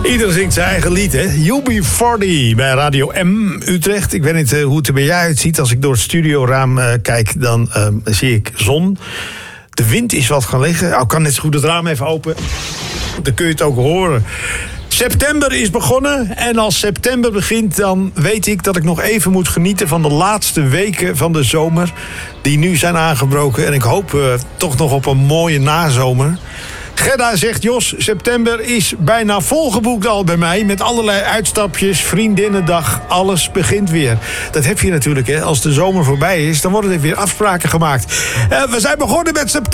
Ieder zingt zijn eigen lied, hè? UB40 bij Radio M Utrecht. Ik weet niet hoe het er bij jou uitziet. Als ik door het studioraam kijk, dan zie ik zon. De wind is wat gaan liggen. Ik kan net zo goed het raam even open. Dan kun je het ook horen. September is begonnen en als september begint, dan weet ik dat ik nog even moet genieten van de laatste weken van de zomer die nu zijn aangebroken. En ik hoop toch nog op een mooie nazomer. Gerda zegt, Jos, september is bijna volgeboekt al bij mij. Met allerlei uitstapjes, vriendinnendag, alles begint weer. Dat heb je natuurlijk, hè. Als de zomer voorbij is, dan worden er weer afspraken gemaakt. We zijn begonnen met september.